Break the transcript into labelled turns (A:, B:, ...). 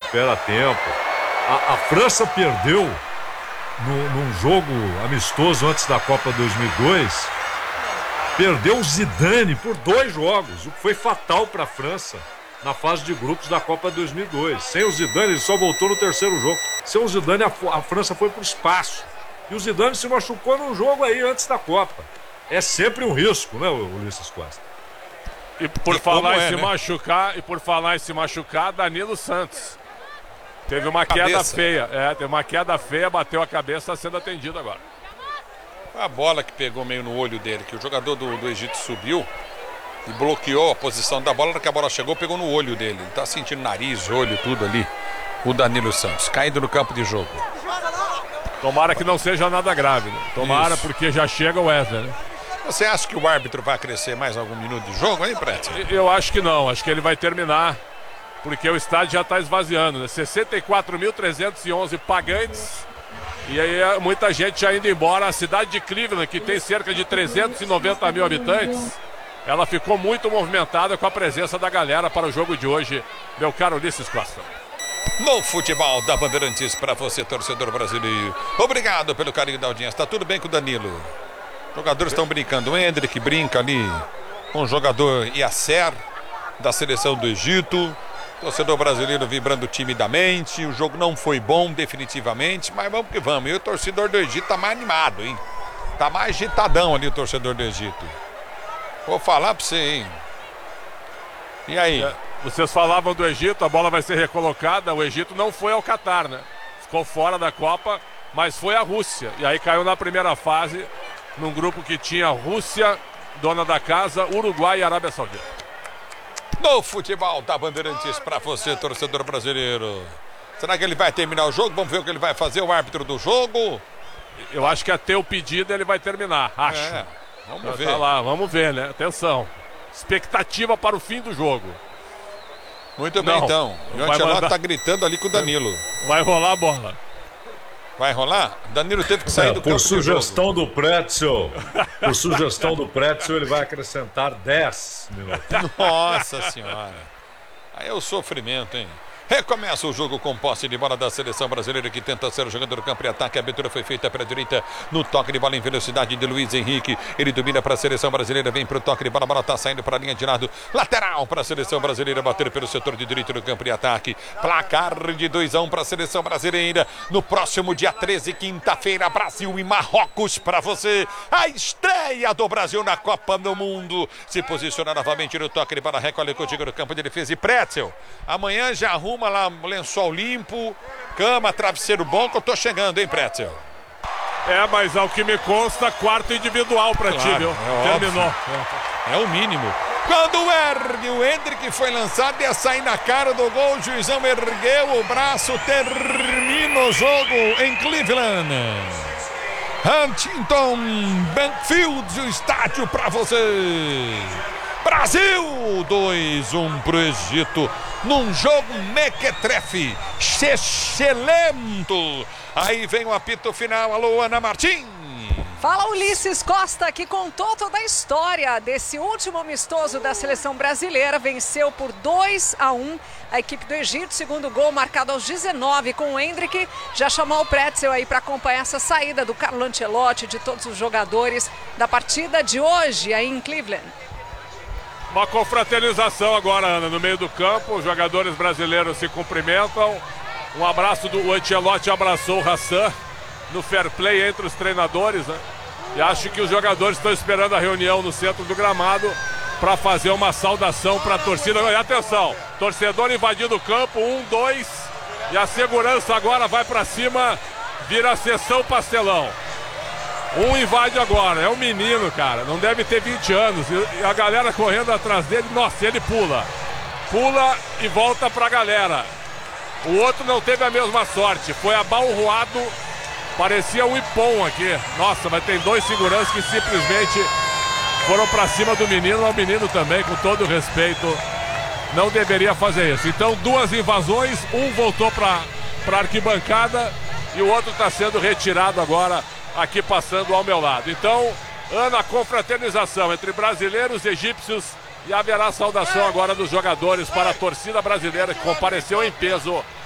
A: recupera tempo. A França perdeu num jogo amistoso antes da Copa 2002. Perdeu o Zidane por 2 jogos, o que foi fatal para a França na fase de grupos da Copa 2002. Sem o Zidane, ele só voltou no 3º jogo. Sem o Zidane, a França foi para o espaço. E o Zidane se machucou num jogo aí antes da Copa. É sempre um risco, né, Ulisses Costa?
B: E por falar em se machucar, Danilo Santos. Teve uma queda feia. Teve uma queda feia, bateu a cabeça, sendo atendido agora.
C: A bola que pegou meio no olho dele, que o jogador do Egito subiu e bloqueou a posição da bola. Na hora que a bola chegou, pegou no olho dele. Ele tá sentindo nariz, olho, tudo ali. O Danilo Santos, caindo no campo de jogo.
B: Tomara que não seja nada grave, né? Tomara, porque já chega o Wesley, né?
C: Você acha que o árbitro vai acrescer mais algum minuto de jogo, hein, Pretzel?
B: Eu acho que não, acho que ele vai terminar, porque o estádio já está esvaziando, né? 64.311 pagantes, e aí muita gente já indo embora. A cidade de Cleveland, que tem cerca de 390 mil habitantes, ela ficou muito movimentada com a presença da galera para o jogo de hoje, meu caro Ulisses Costa.
C: No futebol da Bandeirantes, para você, torcedor brasileiro. Obrigado pelo carinho da audiência. Tá tudo bem com o Danilo? Os jogadores estão brincando. O Hendrick brinca ali com o jogador Yasser, da seleção do Egito. Torcedor brasileiro vibrando timidamente. O jogo não foi bom definitivamente, mas vamos que vamos. E o torcedor do Egito tá mais animado, hein? Tá mais agitadão ali o torcedor do Egito. Vou falar pra você, hein? E aí?
B: Vocês falavam do Egito, a bola vai ser recolocada. O Egito não foi ao Catar, né? Ficou fora da Copa, mas foi a Rússia. E aí caiu na primeira fase, num grupo que tinha Rússia, dona da casa, Uruguai e Arábia Saudita.
C: No futebol da Bandeirantes, para você, torcedor brasileiro. Será que ele vai terminar o jogo? Vamos ver o que ele vai fazer, o árbitro do jogo.
B: Eu acho que até o pedido ele vai terminar, acho.
C: Vamos ver.
B: Tá lá, vamos ver, né? Atenção. Expectativa para o fim do jogo.
C: Muito bem, então. O Ancelotti tá gritando ali com o Danilo.
B: Vai rolar a bola.
C: Vai rolar? Danilo teve que sair do campo.
A: Por sugestão do Pretzel. Por sugestão do Pretzel, ele vai acrescentar 10 minutos.
C: Nossa senhora. Aí é o sofrimento, hein? Recomeça o jogo com posse de bola da seleção brasileira, que tenta ser o jogador do campo e ataque. A abertura foi feita para a direita no toque de bola em velocidade de Luiz Henrique. Ele domina para a seleção brasileira, vem para o toque de bola. A bola está saindo para a linha de lado. Lateral para a seleção brasileira, bater pelo setor de direito do campo de ataque. Placar de 2-1 para a seleção brasileira. No próximo dia 13, quinta-feira, Brasil e Marrocos para você. A estreia do Brasil na Copa do Mundo. Se posiciona novamente no toque de bola. Recolhe contigo no campo de defesa e Pretzel. Amanhã já arruma lá lençol limpo, cama, travesseiro bom, que eu tô chegando, hein, Pretzel?
B: Mas ao que me consta, quarto individual pra ti, viu? Terminou.
C: É o mínimo. Quando o Hendrick foi lançado, ia sair na cara do gol, o juizão ergueu o braço, termina o jogo em Cleveland. Huntington Banfield, o estádio pra você. Brasil 2-1 pro Egito num jogo mequetrefe, excelente. Aí vem o apito final. Alô, Ana Martins.
D: Fala, Ulisses Costa, que contou toda a história desse último amistoso da seleção brasileira. Venceu por 2-1 a equipe do Egito. Segundo gol marcado aos 19 com o Hendrick. Já chamou o Pretzel aí para acompanhar essa saída do Carlo Ancelotti, de todos os jogadores da partida de hoje aí em Cleveland.
B: Uma confraternização agora, Ana, no meio do campo. Os jogadores brasileiros se cumprimentam. Um abraço do Ancelotti, abraçou o Hassan no fair play entre os treinadores, né? E acho que os jogadores estão esperando a reunião no centro do gramado para fazer uma saudação para a torcida. E atenção, torcedor invadindo o campo, 1, 2, e a segurança agora vai para cima, vira a sessão pastelão. Um invade agora, é um menino, cara, não deve ter 20 anos, e a galera correndo atrás dele, nossa, ele pula e volta pra galera. O outro não teve a mesma sorte, foi abalroado, parecia um ipom aqui. Nossa, mas tem 2 seguranças que simplesmente foram pra cima do menino, o menino também, com todo respeito, não deveria fazer isso. Então 2 invasões, um voltou pra arquibancada e o outro está sendo retirado agora, aqui passando ao meu lado. Então, Ana, confraternização entre brasileiros e egípcios, e haverá saudação agora dos jogadores para a torcida brasileira que compareceu em peso